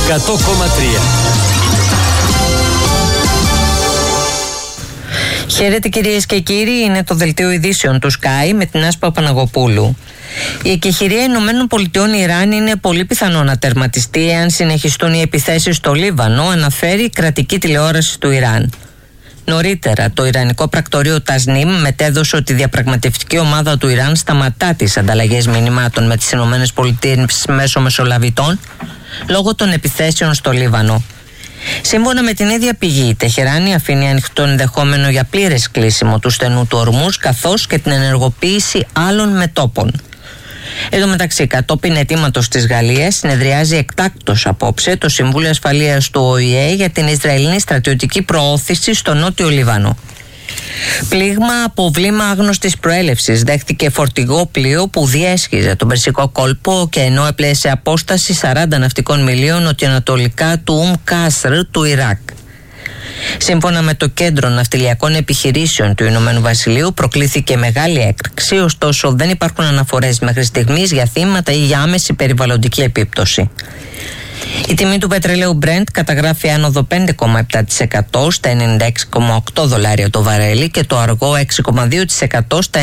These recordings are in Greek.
Χαίρετε κυρίες και κύριοι, είναι το δελτίο ειδήσεων του Sky με την Άσπα Παναγοπούλου. Η εκεχηρία Ηνωμένων Πολιτειών Ιράν είναι πολύ πιθανό να τερματιστεί εάν συνεχιστούν οι επιθέσεις στο Λίβανο, αναφέρει η κρατική τηλεόραση του Ιράν. Νωρίτερα, το Ιρανικό πρακτορείο Τασνίμ μετέδωσε ότι η διαπραγματευτική ομάδα του Ιράν σταματά τις ανταλλαγές μηνυμάτων με τις Ηνωμένες Πολιτείες μέσω μεσολαβητών λόγω των επιθέσεων στο Λίβανο. Σύμφωνα με την ίδια πηγή, η Τεχεράνη αφήνει ανοιχτό ενδεχόμενο για πλήρες κλείσιμο του στενού του Ορμούζ καθώς και την ενεργοποίηση άλλων μετώπων. Εν τω μεταξύ, κατόπιν αιτήματος της Γαλλίας, συνεδριάζει εκτάκτως απόψε το Συμβούλιο Ασφαλείας του ΟΗΕ για την Ισραηλινή στρατιωτική προώθηση στο Νότιο Λίβανο. Πλήγμα από βλήμα άγνωστης προέλευσης δέχτηκε φορτηγό πλοίο που διέσχιζε τον Περσικό κόλπο και ενώ έπλεε σε απόσταση 40 ναυτικών μιλίων νοτιοανατολικά του Κάσρ του Ιράκ. Σύμφωνα με το Κέντρο Ναυτιλιακών Επιχειρήσεων του Ηνωμένου Βασιλείου, προκλήθηκε μεγάλη έκρηξη, ωστόσο δεν υπάρχουν αναφορές μέχρι στιγμής για θύματα ή για άμεση περιβαλλοντική επίπτωση. Η τιμή του πετρελαίου Brent καταγράφει άνοδο 5,7% στα $96,8 το βαρέλι και το αργό 6,2% στα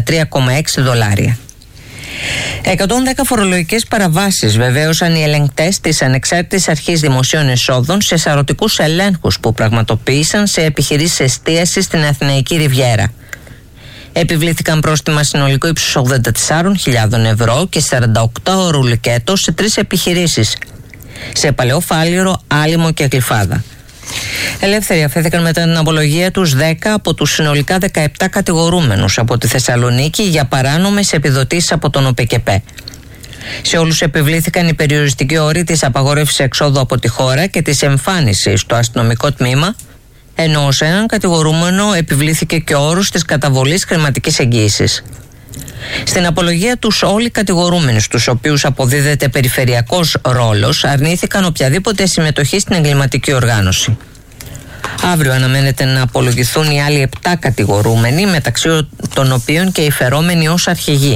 $93,6. 110 φορολογικές παραβάσεις βεβαίωσαν οι ελεγκτές της Ανεξάρτητης Αρχής Δημοσίων Εσόδων σε σαρωτικούς ελέγχους που πραγματοποίησαν σε επιχειρήσεις εστίασης στην Αθηναϊκή Ριβιέρα. Επιβλήθηκαν πρόστιμα συνολικού ύψους 84.000 ευρώ και 48 ρουλικέτο σε 3 επιχειρήσεις, σε Παλαιοφάλιρο, Άλυμο και Γλυφάδα. Ελεύθεροι αφέθηκαν μετά την απολογία τους 10 από τους συνολικά 17 κατηγορούμενους από τη Θεσσαλονίκη για παράνομες επιδοτήσεις από τον ΟΠΕΚΕΠΕ. Σε όλους επιβλήθηκαν οι περιοριστικοί όροι της απαγόρευσης εξόδου από τη χώρα και της εμφάνισης στο αστυνομικό τμήμα, ενώ σε έναν κατηγορούμενο επιβλήθηκε και ο όρος της καταβολής χρηματικής εγγύησης. Στην απολογία τους όλοι οι κατηγορούμενοι, στους οποίους αποδίδεται περιφερειακός ρόλος, αρνήθηκαν οποιαδήποτε συμμετοχή στην εγκληματική οργάνωση. Αύριο αναμένεται να απολογηθούν οι άλλοι 7 κατηγορούμενοι, μεταξύ των οποίων και οι φερόμενοι ως αρχηγοί.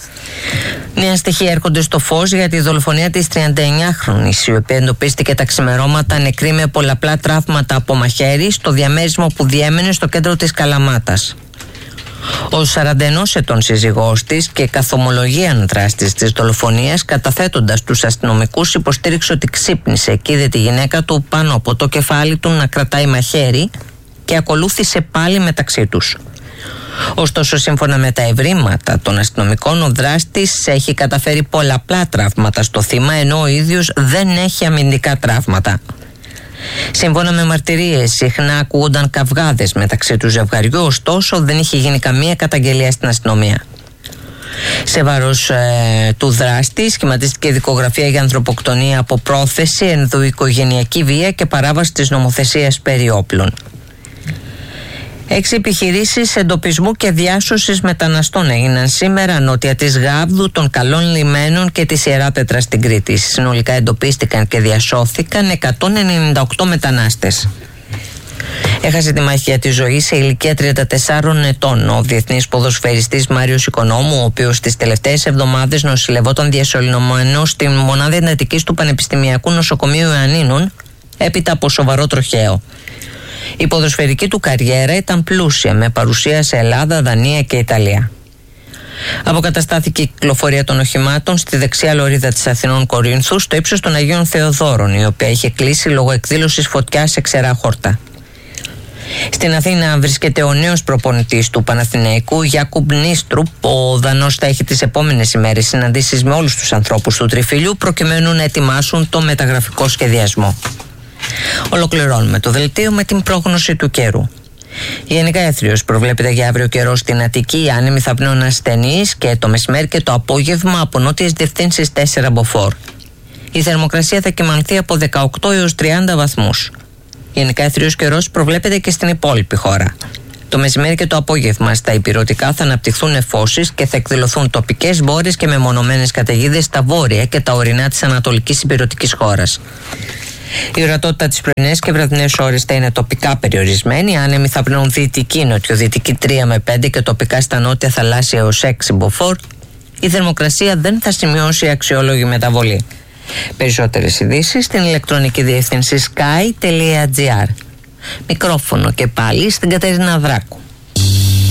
Νέα στοιχεία έρχονται στο φως για τη δολοφονία της 39χρονης, η οποία εντοπίστηκε τα ξημερώματα νεκρή με πολλαπλά τραύματα από μαχαίρι στο διαμέρισμα που διέμενε στο κέντρο της Καλαμάτας. Ο 41 ετών σύζυγός της και καθομολογίαν δράστης της δολοφονίας, καταθέτοντας τους αστυνομικούς, υποστήριξε ότι ξύπνησε και είδε τη γυναίκα του πάνω από το κεφάλι του να κρατάει μαχαίρι και ακολούθησε πάλι μεταξύ τους. Ωστόσο, σύμφωνα με τα ευρήματα των αστυνομικών, ο δράστης έχει καταφέρει πολλαπλά τραύματα στο θύμα, ενώ ο ίδιος δεν έχει αμυντικά τραύματα. Σύμφωνα με μαρτυρίες, συχνά ακούγονταν καυγάδες μεταξύ του ζευγαριού, ωστόσο δεν είχε γίνει καμία καταγγελία στην αστυνομία. Σε βάρος του δράστη σχηματίστηκε δικογραφία για ανθρωποκτονία από πρόθεση, ενδοοικογενειακή βία και παράβαση της νομοθεσίας περί όπλων. 6 επιχειρήσεις εντοπισμού και διάσωσης μεταναστών έγιναν σήμερα νότια της Γάβδου, των Καλών Λιμένων και της Ιεράπετρα στην Κρήτη. Συνολικά εντοπίστηκαν και διασώθηκαν 198 μετανάστες. Έχασε τη μάχη για τη ζωή σε ηλικία 34 ετών ο διεθνής ποδοσφαιριστής Μάριος Οικονόμου, ο οποίος τις τελευταίες εβδομάδες νοσηλευόταν διασωληνωμένος στη μονάδα εντατικής του Πανεπιστημιακού Νοσοκομείου Ιωαννίνων έπειτα από σοβαρό τροχαίο. Η ποδοσφαιρική του καριέρα ήταν πλούσια, με παρουσία σε Ελλάδα, Δανία και Ιταλία. Αποκαταστάθηκε η κυκλοφορία των οχημάτων στη δεξιά λωρίδα της Αθηνών Κορίνθου, στο ύψος των Αγίων Θεοδόρων, η οποία είχε κλείσει λόγω εκδήλωσης φωτιάς σε ξερά χόρτα. Στην Αθήνα βρίσκεται ο νέος προπονητής του Παναθηναϊκού, Γιάκουμπ Νίστρουπ. Ο Δανός θα έχει τις επόμενες ημέρες συναντήσεις με όλους τους ανθρώπους του Τριφυλιού, προκειμένου να ετοιμάσουν το μεταγραφικό σχεδιασμό. Ολοκληρώνουμε το δελτίο με την πρόγνωση του καιρού. Γενικά έθριος προβλέπεται για αύριο καιρό στην Αττική, άνεμοι θαπνών ασθενείς και το μεσημέρι και το απόγευμα από νότιες διευθύνσεις 4 μποφόρ. Η θερμοκρασία θα κυμανθεί από 18 έως 30 βαθμούς. Γενικά έθριος καιρός προβλέπεται και στην υπόλοιπη χώρα. Το μεσημέρι και το απόγευμα στα ηπειρωτικά θα αναπτυχθούν νεφώσεις και θα εκδηλωθούν τοπικές μπόρες και μεμονωμένες καταιγίδες στα βόρεια και τα ορεινά της ανατολικής ηπειρωτικής χώρας. Η ορατότητα τις πρωινές και βραδινές ώρες θα είναι τοπικά περιορισμένη. Άνεμοι θα πνέουν δυτική, νοτιοδυτική 3 με 5 και τοπικά στα νότια θαλάσσια έως 6 μποφόρ. Η θερμοκρασία δεν θα σημειώσει αξιόλογη μεταβολή. Περισσότερες ειδήσεις στην ηλεκτρονική διεύθυνση sky.gr. Μικρόφωνο και πάλι στην Κατερίνα Δράκου.